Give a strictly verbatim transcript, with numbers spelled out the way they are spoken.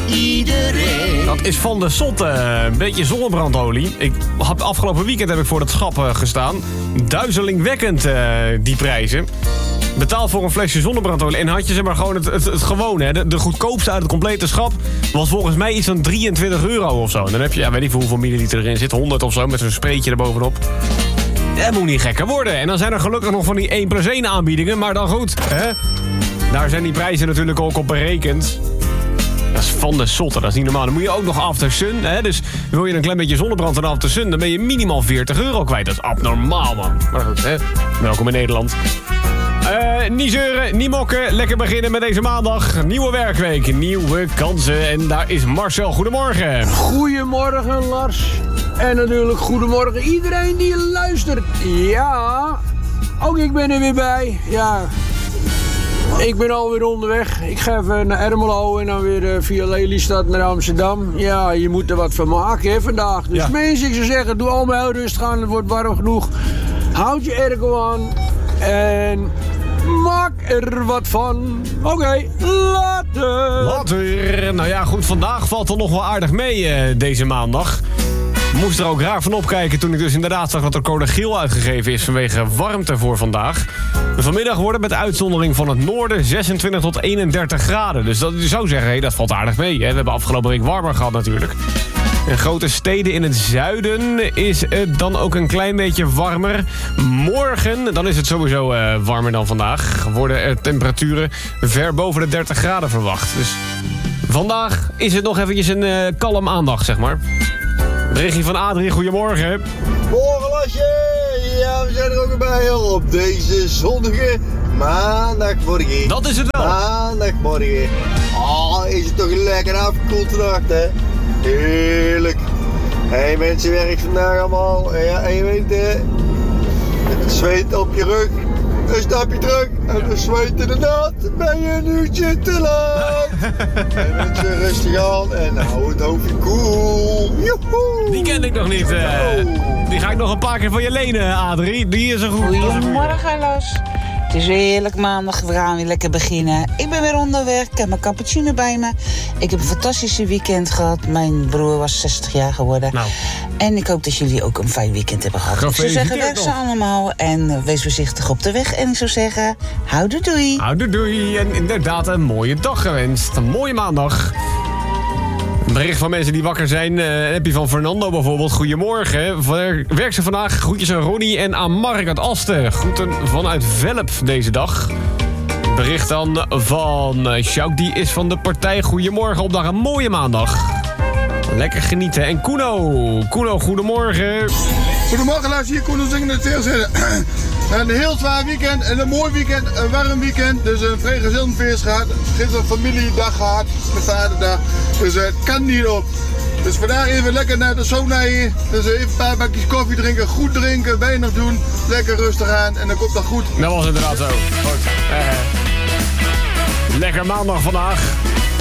iedereen. Dat is van de Sotte. Een beetje zonnebrandolie. Ik had afgelopen weekend heb ik voor dat schap uh, gestaan. Duizelingwekkend uh, die prijzen. Betaal voor een flesje zonnebrandolie. En had je zeg maar gewoon het, het, het gewone. Hè? De, de goedkoopste uit het complete schap was volgens mij iets van drieëntwintig euro of zo. En dan heb je, ja, weet niet hoeveel milliliter erin zit. honderd of zo met zo'n spreetje erbovenop. Dat moet niet gekker worden. En dan zijn er gelukkig nog van die één plus één aanbiedingen. Maar dan goed, hè? Daar zijn die prijzen natuurlijk ook op berekend. Dat is van de Sotte, dat is niet normaal. Dan moet je ook nog after sun, hè? Dus wil je een klein beetje zonnebrand en after sun, dan ben je minimaal veertig euro kwijt. Dat is abnormaal, man. Maar goed, hè? Welkom in Nederland. Uh, niet zeuren, niet mokken. Lekker beginnen met deze maandag. Nieuwe werkweek, nieuwe kansen. En daar is Marcel. Goedemorgen. Goedemorgen, Lars. En natuurlijk goedemorgen iedereen die luistert. Ja, ook ik ben er weer bij. Ja, ik ben alweer onderweg. Ik ga even naar Ermelo en dan weer via Lelystad naar Amsterdam. Ja, je moet er wat van maken hè, vandaag. Dus ja. Mensen, ik zou zeggen, doe allemaal heel rustig aan. Het wordt warm genoeg. Houd je airco aan. En maak er wat van. Oké, okay, later. Later. Nou ja, goed, vandaag valt er nog wel aardig mee uh, deze maandag. Moest er ook raar van opkijken toen ik dus inderdaad zag dat er code geel uitgegeven is vanwege warmte voor vandaag. Vanmiddag worden met uitzondering van het noorden zesentwintig tot eenendertig graden. Dus dat, je zou zeggen, hey, dat valt aardig mee. Hè? We hebben afgelopen week warmer gehad natuurlijk. In grote steden in het zuiden is het dan ook een klein beetje warmer. Morgen, dan is het sowieso uh, warmer dan vandaag. Worden er temperaturen ver boven de dertig graden verwacht. Dus vandaag is het nog eventjes een uh, kalm aandag, zeg maar. Berichtje van Adrie, goedemorgen. Morgen, Lasje. Ja, we zijn er ook weer bij hoor, op deze zonnige maandagmorgen. Dat is het wel. Maandagmorgen. Oh, is het toch lekker afgekoeld vannacht, hè? Heerlijk. Hé, hey, mensen, werkt vandaag allemaal. Ja, en je weet, hè, het zweet op je rug. Een stapje terug en de zweet in de naad. Ben je een uurtje te laat. Hey, mensen, rustig aan en hou het hoofdje koel. Joehoe. Die ken ik nog niet. Uh, die ga ik nog een paar keer van je lenen, Adrie. Die is een goed. Goedemorgen, Los. Het is weer heerlijk maandag, we gaan weer lekker beginnen. Ik ben weer onderweg, ik heb mijn cappuccino bij me. Ik heb een fantastische weekend gehad. Mijn broer was zestig jaar geworden. Nou. En ik hoop dat jullie ook een fijn weekend hebben gehad. Ik zou zeggen, werk ze allemaal en uh, wees voorzichtig op de weg. En ik zou zeggen, houdoe doei. Houdoe doei en inderdaad een mooie dag gewenst. Een mooie maandag. Een bericht van mensen die wakker zijn. Uh, heb je van Fernando bijvoorbeeld. Goedemorgen. Werk ze vandaag. Groetjes aan Ronnie en aan Mark uit Asten. Groeten vanuit Velp deze dag. Bericht dan van uh, Sjouk. Die is van de partij. Goedemorgen op dag. Een mooie maandag. Lekker genieten. En Kuno. Kuno, goedemorgen. Goedemorgen, luister hier. Kuno zingen het terzijde. Een heel zwaar weekend en een mooi weekend, een warm weekend. Dus een vrijgezellenfeest gehad. Gisteren een familiedag gehad, mijn vaderdag. Dus het uh, kan niet op. Dus vandaag even lekker naar de sauna hier. Dus even een paar bakjes koffie drinken, goed drinken, weinig doen. Lekker rustig aan en dan komt dat goed. Dat was inderdaad zo. Goed. Uh, lekker maandag vandaag.